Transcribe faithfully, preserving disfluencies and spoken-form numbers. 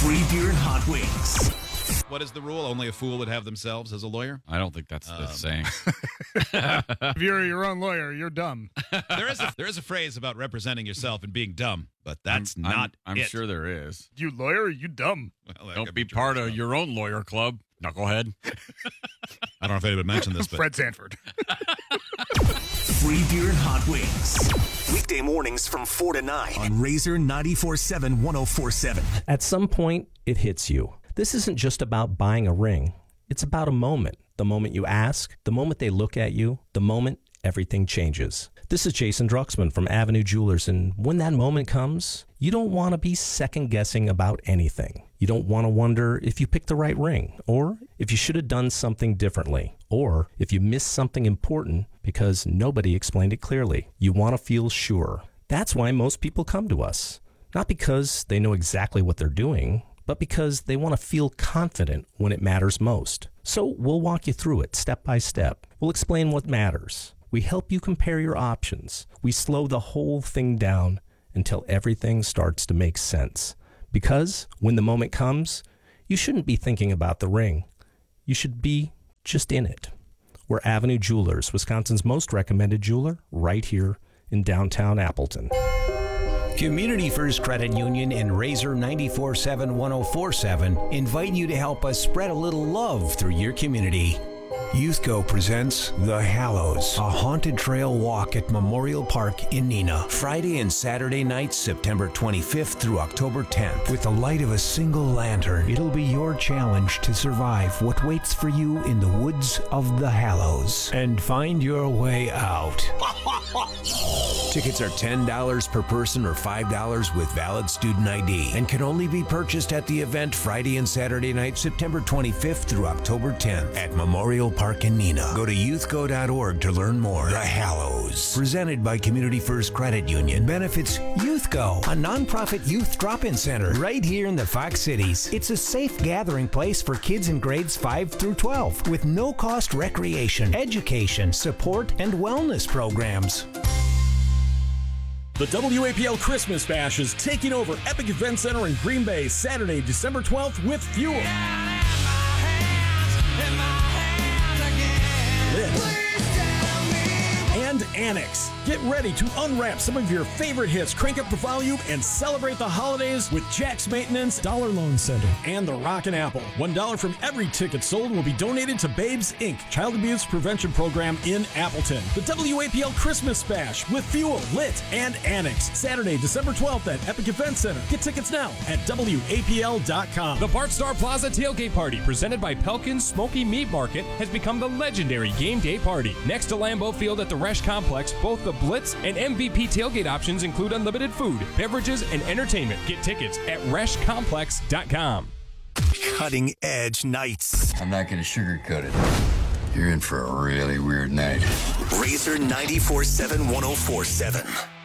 Free beer and hot wings. What is the rule? Only a fool would have themselves as a lawyer? I don't think that's Um, the saying. If you're your own lawyer, you're dumb. there is a, there is a phrase about representing yourself and being dumb, but that's I'm, not I'm, I'm it. sure there is. You lawyer, you dumb. Well, that Don't could be true part as of well. your own lawyer club, knucklehead. I don't know if anybody mentioned this, but Fred Sanford. Free beer and hot wings. Weekday mornings from four to nine on Razor ninety-four point seven, one oh four point seven. At some point, it hits you. This isn't just about buying a ring. It's about a moment. The moment you ask, the moment they look at you, the moment everything changes. This is Jason Druxman from Avenue Jewelers, and when that moment comes, you don't want to be second-guessing about anything. You don't want to wonder if you picked the right ring, or if you should have done something differently, or if you missed something important because nobody explained it clearly. You want to feel sure. That's why most people come to us. Not because they know exactly what they're doing, but because they want to feel confident when it matters most. So we'll walk you through it step by step. We'll explain what matters. We help you compare your options. We slow the whole thing down until everything starts to make sense. Because when the moment comes, you shouldn't be thinking about the ring. You should be just in it. We're Avenue Jewelers, Wisconsin's most recommended jeweler, right here in downtown Appleton. Community First Credit Union and Razor ninety-four point seven, one oh four point seven invite you to help us spread a little love through your community. YouthGo presents The Hallows, a haunted trail walk at Memorial Park in Neenah. Friday and Saturday nights, September twenty-fifth through October tenth. With the light of a single lantern, it'll be your challenge to survive what waits for you in the woods of The Hallows and find your way out. Tickets are ten dollars per person or five dollars with valid student I D and can only be purchased at the event Friday and Saturday night, September twenty-fifth through October tenth at Memorial Park in Neenah. Go to youth go dot org to learn more. The Hallows, presented by Community First Credit Union, benefits YouthGo, a nonprofit youth drop-in center right here in the Fox Cities. It's a safe gathering place for kids in grades five through twelve with no-cost recreation, education, support, and wellness programs. The W A P L Christmas Bash is taking over Epic Event Center in Green Bay Saturday, December twelfth with Fuel. Lit. And Annex. Get ready to unwrap some of your favorite hits, crank up the volume, and celebrate the holidays with Jack's Maintenance, Dollar Loan Center, and the Rockin' Apple. One dollar from every ticket sold will be donated to Babes Incorporated, Child Abuse Prevention Program in Appleton. The W A P L Christmas Bash with Fuel, Lit, and Annex. Saturday, December twelfth at Epic Event Center. Get tickets now at W A P L dot com. The Bart Star Plaza Tailgate Party, presented by Pelkin's Smoky Meat Market, has become the legendary game day party. Next to Lambeau Field at the Resch Complex, both the Blitz and M V P tailgate options include unlimited food, beverages, and entertainment. Get tickets at resch complex dot com. Cutting edge nights. I'm not going to sugarcoat it. You're in for a really weird night. Razor ninety-four point seven, one oh four point seven.